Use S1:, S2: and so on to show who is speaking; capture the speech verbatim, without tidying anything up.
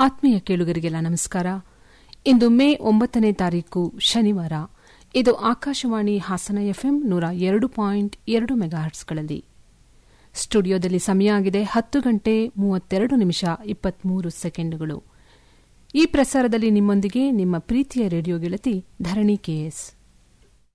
S1: ಆತ್ಮೀಯ ಕೇಳುಗರಿಗೆಲ್ಲ ನಮಸ್ಕಾರ. ಇಂದು ಮೇ ಒಂಬತ್ತನೇ ತಾರೀಕು ಶನಿವಾರ. ಇದು ಆಕಾಶವಾಣಿ ಹಾಸನ ಎಫ್ಎಂ ನೂರ ಎರಡು ಪಾಯಿಂಟ್ ಎರಡು ಮೆಗಾಹರ್ಟ್ಸ್ಗಳಲ್ಲಿ. ಸ್ಟುಡಿಯೋದಲ್ಲಿ ಸಮಯ ಆಗಿದೆ ಹತ್ತು ಗಂಟೆ ಮೂವತ್ತೆರಡು ನಿಮಿಷ ಇಪ್ಪತ್ಮೂರು ಸೆಕೆಂಡುಗಳು. ಈ ಪ್ರಸಾರದಲ್ಲಿ ನಿಮ್ಮೊಂದಿಗೆ ನಿಮ್ಮ ಪ್ರೀತಿಯ ರೇಡಿಯೋ ಗೆಳತಿ ಧರಣಿ ಕೆಎಸ್.